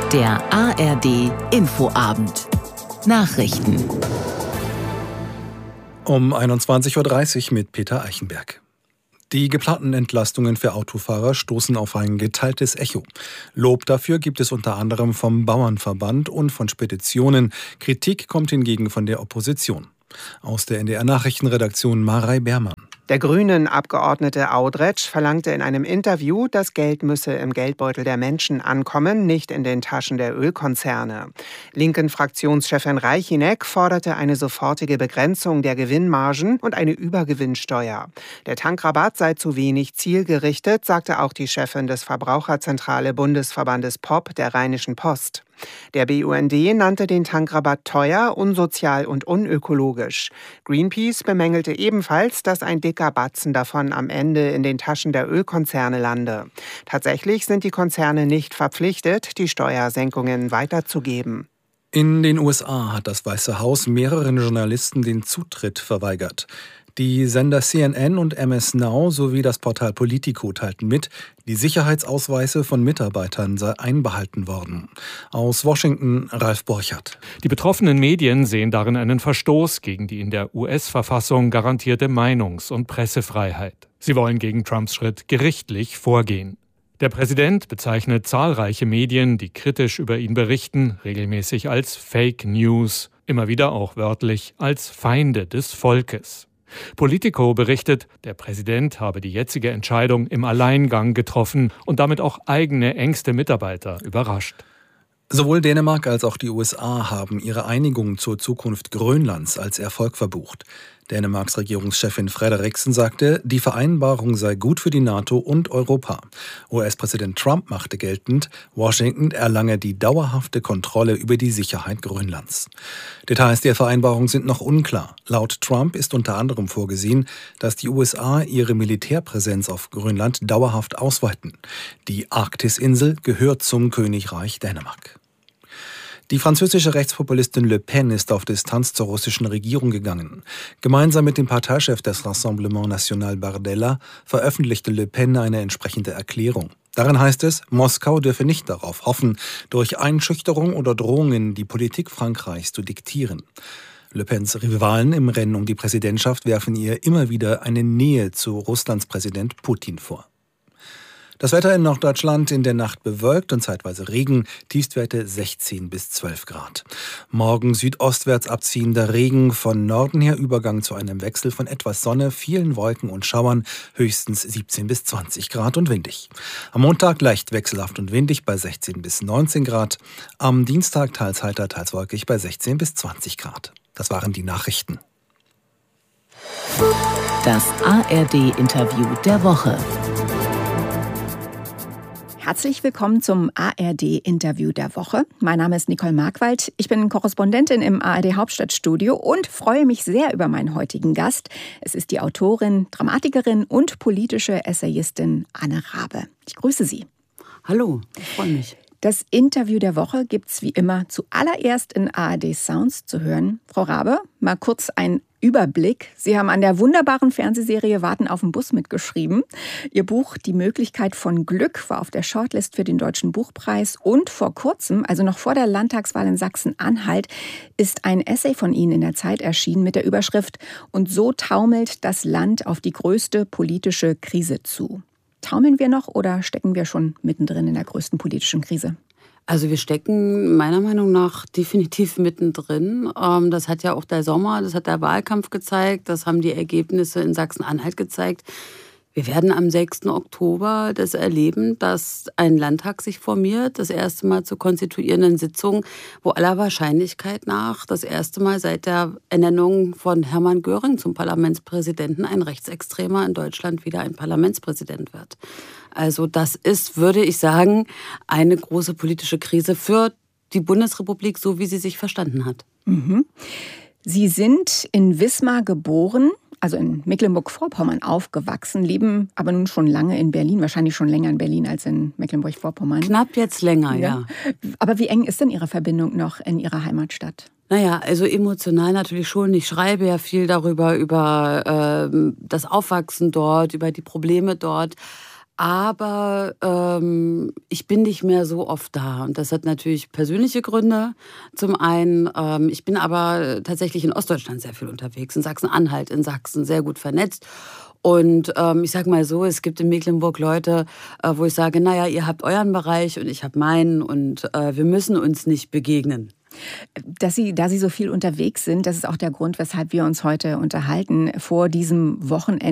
Der ARD Infoabend. Nachrichten. Um 21.30 Uhr mit Peter Eichenberg. Die geplanten Entlastungen für Autofahrer stoßen auf ein geteiltes Echo. Lob dafür gibt es unter anderem vom Bauernverband und von Speditionen. Kritik kommt hingegen von der Opposition. Aus der NDR-Nachrichtenredaktion Marei Beermann. Der Grünen-Abgeordnete Audretsch verlangte in einem Interview, das Geld müsse im Geldbeutel der Menschen ankommen, nicht in den Taschen der Ölkonzerne. Linken-Fraktionschefin Reichinek forderte eine sofortige Begrenzung der Gewinnmargen und eine Übergewinnsteuer. Der Tankrabatt sei zu wenig zielgerichtet, sagte auch die Chefin des Verbraucherzentrale Bundesverbandes POP der Rheinischen Post. Der BUND nannte den Tankrabatt teuer, unsozial und unökologisch. Greenpeace bemängelte ebenfalls, dass ein dicker Batzen davon am Ende in den Taschen der Ölkonzerne lande. Tatsächlich sind die Konzerne nicht verpflichtet, die Steuersenkungen weiterzugeben. In den USA hat das Weiße Haus mehreren Journalisten den Zutritt verweigert. Die Sender CNN und MS Now sowie das Portal Politico teilten mit, die Sicherheitsausweise von Mitarbeitern sei einbehalten worden. Aus Washington Ralf Borchardt. Die betroffenen Medien sehen darin einen Verstoß gegen die in der US-Verfassung garantierte Meinungs- und Pressefreiheit. Sie wollen gegen Trumps Schritt gerichtlich vorgehen. Der Präsident bezeichnet zahlreiche Medien, die kritisch über ihn berichten, regelmäßig als Fake News, immer wieder auch wörtlich als Feinde des Volkes. Politico berichtet, der Präsident habe die jetzige Entscheidung im Alleingang getroffen und damit auch eigene engste Mitarbeiter überrascht. Sowohl Dänemark als auch die USA haben ihre Einigung zur Zukunft Grönlands als Erfolg verbucht. Dänemarks Regierungschefin Frederiksen sagte, die Vereinbarung sei gut für die NATO und Europa. US-Präsident Trump machte geltend, Washington erlange die dauerhafte Kontrolle über die Sicherheit Grönlands. Details der Vereinbarung sind noch unklar. Laut Trump ist unter anderem vorgesehen, dass die USA ihre Militärpräsenz auf Grönland dauerhaft ausweiten. Die Arktisinsel gehört zum Königreich Dänemark. Die französische Rechtspopulistin Le Pen ist auf Distanz zur russischen Regierung gegangen. Gemeinsam mit dem Parteichef des Rassemblement National Bardella veröffentlichte Le Pen eine entsprechende Erklärung. Darin heißt es, Moskau dürfe nicht darauf hoffen, durch Einschüchterung oder Drohungen die Politik Frankreichs zu diktieren. Le Pens Rivalen im Rennen um die Präsidentschaft werfen ihr immer wieder eine Nähe zu Russlands Präsident Putin vor. Das Wetter in Norddeutschland in der Nacht bewölkt und zeitweise Regen, Tiefstwerte 16 bis 12 Grad. Morgen südostwärts abziehender Regen, von Norden her Übergang zu einem Wechsel von etwas Sonne, vielen Wolken und Schauern, höchstens 17 bis 20 Grad und windig. Am Montag leicht wechselhaft und windig bei 16 bis 19 Grad. Am Dienstag teils heiter, teils wolkig bei 16 bis 20 Grad. Das waren die Nachrichten. Das ARD-Interview der Woche. Herzlich willkommen zum ARD-Interview der Woche. Mein Name ist Nicole Markwald. Ich bin Korrespondentin im ARD-Hauptstadtstudio und freue mich sehr über meinen heutigen Gast. Es ist die Autorin, Dramatikerin und politische Essayistin Anne Raabe. Ich grüße Sie. Hallo, ich freue mich. Das Interview der Woche gibt's wie immer zuallererst in ARD Sounds zu hören. Frau Raabe, mal kurz ein Überblick. Sie haben an der wunderbaren Fernsehserie Warten auf den Bus mitgeschrieben. Ihr Buch Die Möglichkeit von Glück war auf der Shortlist für den Deutschen Buchpreis und vor kurzem, also noch vor der Landtagswahl in Sachsen-Anhalt, ist ein Essay von Ihnen in der Zeit erschienen mit der Überschrift „Und so taumelt das Land auf die größte politische Krise zu". Taumeln wir noch oder stecken wir schon mittendrin in der größten politischen Krise? Also wir stecken meiner Meinung nach definitiv mittendrin. Das hat ja auch der Sommer, das hat der Wahlkampf gezeigt, das haben die Ergebnisse in Sachsen-Anhalt gezeigt. Wir werden am 6. Oktober das erleben, dass ein Landtag sich formiert, das erste Mal zur konstituierenden Sitzung, wo aller Wahrscheinlichkeit nach das erste Mal seit der Ernennung von Hermann Göring zum Parlamentspräsidenten ein Rechtsextremer in Deutschland wieder ein Parlamentspräsident wird. Also das ist, würde ich sagen, eine große politische Krise für die Bundesrepublik, so wie sie sich verstanden hat. Mhm. Sie sind in Wismar geboren, also in Mecklenburg-Vorpommern aufgewachsen, leben aber nun schon lange in Berlin, wahrscheinlich schon länger in Berlin als in Mecklenburg-Vorpommern. Knapp jetzt länger, ja. Aber wie eng ist denn Ihre Verbindung noch in Ihrer Heimatstadt? Naja, also emotional natürlich schon. Ich schreibe ja viel darüber, über das Aufwachsen dort, über die Probleme dort. Aber ich bin nicht mehr so oft da. Und das hat natürlich persönliche Gründe. Zum einen, ich bin aber tatsächlich in Ostdeutschland sehr viel unterwegs, in Sachsen-Anhalt, in Sachsen, sehr gut vernetzt. Und ich sage mal so, es gibt in Mecklenburg Leute, wo ich sage, naja, ihr habt euren Bereich und ich habe meinen und wir müssen uns nicht begegnen. Da Sie so viel unterwegs sind, das ist auch der Grund, weshalb wir uns heute unterhalten vor diesem Wochenende.